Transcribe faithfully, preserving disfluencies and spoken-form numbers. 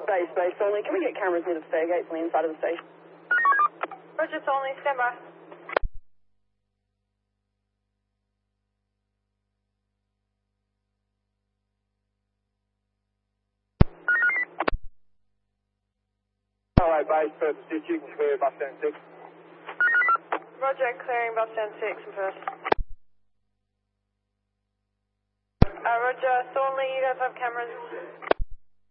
Base, base only. Can we get cameras near the stairgates on the inside of the station? Roger, only, stand by. Alright, base, purpose, you can clear bus stand six. Roger, clearing bus stand six in first. Uh, Roger, Thornley, you guys have cameras?